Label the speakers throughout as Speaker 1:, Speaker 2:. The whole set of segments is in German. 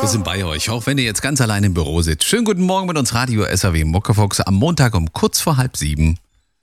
Speaker 1: Wir sind bei euch, auch wenn ihr jetzt ganz allein im Büro sitzt. Schönen guten Morgen mit uns Radio SAW Muckefuchs am Montag um kurz vor 6:30.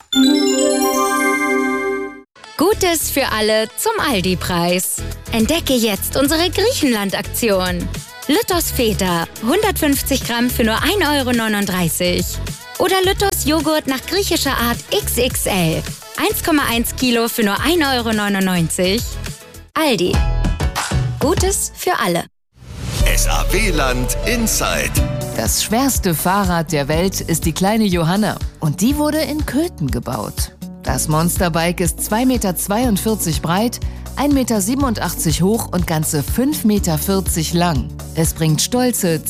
Speaker 2: Gutes für alle zum Aldi-Preis. Entdecke jetzt unsere Griechenland-Aktion. Lütters Feta, 150 Gramm für nur 1,39 €. Oder Lütters Joghurt nach griechischer Art XXL, 1,1 Kilo für nur 1,99 €. Aldi. Gutes für alle.
Speaker 3: SAW-Land Inside.
Speaker 4: Das schwerste Fahrrad der Welt ist die kleine Johanna und die wurde in Köthen gebaut. Das Monsterbike ist 2,42 Meter breit, 1,87 Meter hoch und ganze 5,40 Meter lang. Es bringt stolze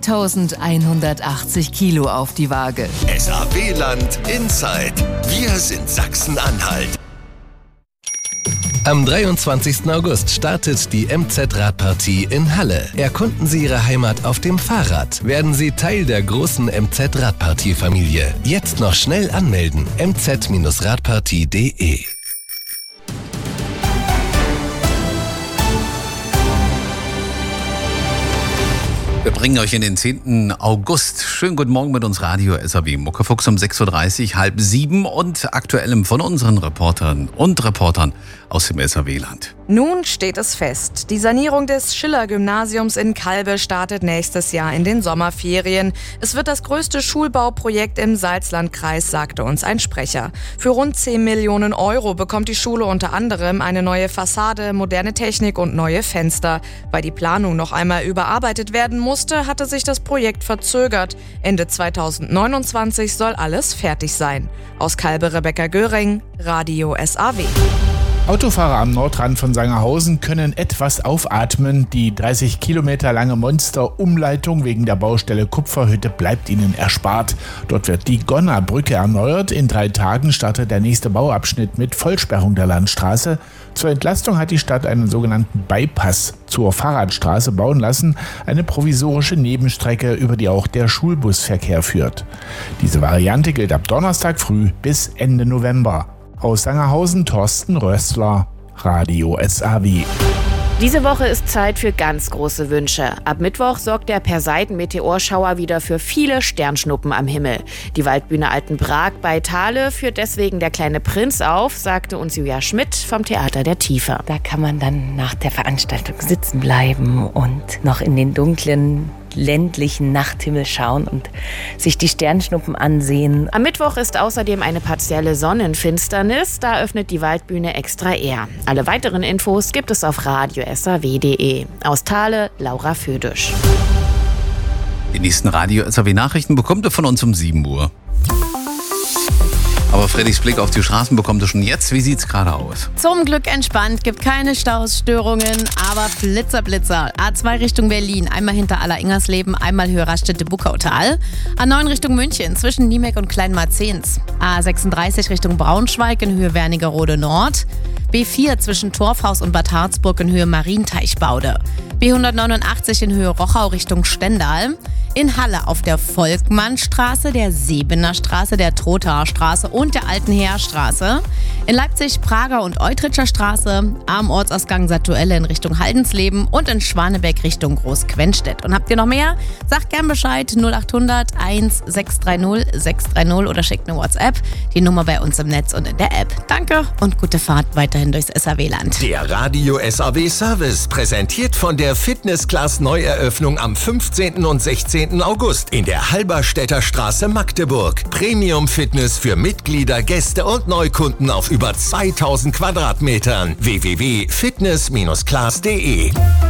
Speaker 4: 2180 Kilo auf die Waage.
Speaker 3: SAW-Land Inside. Wir sind Sachsen-Anhalt.
Speaker 5: Am 23. August startet die MZ-Radpartie in Halle. Erkunden Sie Ihre Heimat auf dem Fahrrad. Werden Sie Teil der großen MZ-Radpartie-Familie. Jetzt noch schnell anmelden. mz-radpartie.de.
Speaker 1: Wir bringen euch in den 10. August. Schönen guten Morgen mit uns Radio SAW Muckefuchs um 6:30 Uhr, 6:30 und aktuellem von unseren Reporterinnen und Reportern aus dem SAW-Land.
Speaker 6: Nun steht es fest. Die Sanierung des Schiller-Gymnasiums in Calbe startet nächstes Jahr in den Sommerferien. Es wird das größte Schulbauprojekt im Salzlandkreis, sagte uns ein Sprecher. Für rund 10 Millionen € bekommt die Schule unter anderem eine neue Fassade, moderne Technik und neue Fenster. Weil die Planung noch einmal überarbeitet werden musste, hatte sich das Projekt verzögert. Ende 2029 soll alles fertig sein. Aus Calbe Rebecca Göring, Radio SAW.
Speaker 7: Autofahrer am Nordrand von Sangerhausen können etwas aufatmen. Die 30 Kilometer lange Monster-Umleitung wegen der Baustelle Kupferhütte bleibt ihnen erspart. Dort wird die Gonnerbrücke erneuert. In 3 Tagen startet der nächste Bauabschnitt mit Vollsperrung der Landstraße. Zur Entlastung hat die Stadt einen sogenannten Bypass zur Fahrradstraße bauen lassen. Eine provisorische Nebenstrecke, über die auch der Schulbusverkehr führt. Diese Variante gilt ab Donnerstag früh bis Ende November. Aus Sangerhausen Thorsten Rössler, Radio SAW.
Speaker 8: Diese Woche ist Zeit für ganz große Wünsche. Ab Mittwoch sorgt der Perseiden-Meteorschauer wieder für viele Sternschnuppen am Himmel. Die Waldbühne Altenbrak bei Thale führt deswegen Der kleine Prinz auf, sagte uns Julia Schmidt vom Theater der Tiefe.
Speaker 9: Da kann man dann nach der Veranstaltung sitzen bleiben und noch in den dunklen ländlichen Nachthimmel schauen und sich die Sternschnuppen ansehen.
Speaker 8: Am Mittwoch ist außerdem eine partielle Sonnenfinsternis. Da öffnet die Waldbühne extra eher. Alle weiteren Infos gibt es auf radio-saw.de. Aus Thale, Laura Födisch.
Speaker 1: Die nächsten Radio SAW Nachrichten bekommt ihr von uns um 7 Uhr. Aber Freddys Blick auf die Straßen bekommt ihr schon jetzt. Wie sieht's gerade aus?
Speaker 10: Zum Glück entspannt, gibt keine Stausstörungen, aber Blitzer. A2 Richtung Berlin, einmal hinter Aller-Ingersleben, einmal höher Raststätte-Buckautal. A9 Richtung München, zwischen Niemek und Kleinmarzens. A36 Richtung Braunschweig in Höhe Wernigerode Nord. B4 zwischen Torfhaus und Bad Harzburg in Höhe Marienteichbaude. B189 in Höhe Rochau Richtung Stendal. In Halle auf der Volkmannstraße, der Sebener Straße, der Trothaer Straße und der Alten Heerstraße. In Leipzig Prager und Eutritscher Straße, am Ortsausgang Satuelle in Richtung Haldensleben und in Schwanebeck Richtung Großquenstedt. Und habt ihr noch mehr? Sagt gern Bescheid 0800 1630 630 oder schickt eine WhatsApp. Die Nummer bei uns im Netz und in der App. Danke und gute Fahrt weiterhin durchs SAW-Land.
Speaker 3: Der Radio SAW Service präsentiert von der Fitness-Class Neueröffnung am 15. und 16. August in der Halberstädter Straße Magdeburg. Premium-Fitness für Mitglieder, Gäste und Neukunden auf über 2000 Quadratmetern. www.fitness-class.de.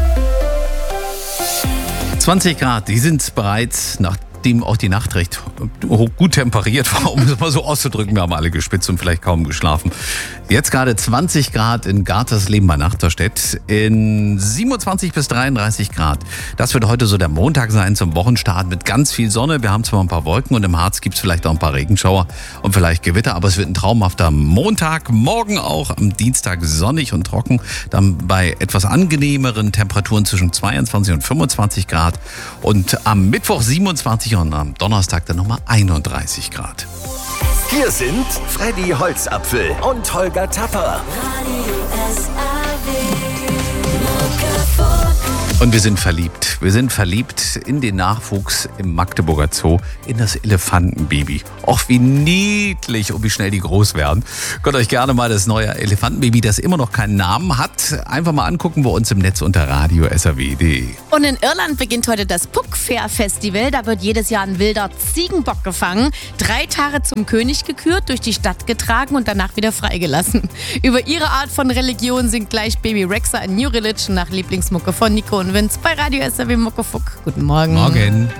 Speaker 1: 20 Grad, die sind bereits, nachdem auch die Nacht recht gut temperiert war, um es mal so auszudrücken. Wir haben alle gespitzt und vielleicht kaum geschlafen. Jetzt gerade 20 Grad in Gartersleben bei Nachterstedt, in 27 bis 33 Grad. Das wird heute so der Montag sein zum Wochenstart mit ganz viel Sonne. Wir haben zwar ein paar Wolken und im Harz gibt es vielleicht auch ein paar Regenschauer und vielleicht Gewitter, aber es wird ein traumhafter Montag. Morgen auch am Dienstag sonnig und trocken, dann bei etwas angenehmeren Temperaturen zwischen 22 und 25 Grad und am Mittwoch 27 und am Donnerstag dann nochmal 31 Grad.
Speaker 3: Hier sind Freddy Holzapfel und Holger Tapper.
Speaker 11: Radio SAW.
Speaker 1: Und wir sind verliebt. Wir sind verliebt in den Nachwuchs im Magdeburger Zoo, in das Elefantenbaby. Och, wie niedlich und wie schnell die groß werden. Könnt euch gerne mal das neue Elefantenbaby, das immer noch keinen Namen hat, einfach mal angucken bei uns im Netz unter radio.saw.de.
Speaker 10: Und in Irland beginnt heute das Puck Fair Festival. Da wird jedes Jahr ein wilder Ziegenbock gefangen, 3 Tage zum König gekürt, durch die Stadt getragen und danach wieder freigelassen. Über ihre Art von Religion singt gleich Baby Rexha in New Religion nach Lieblingsmucke von Nico und Vince bei Radio SAW Muckefuck. Guten Morgen.
Speaker 1: Morgen.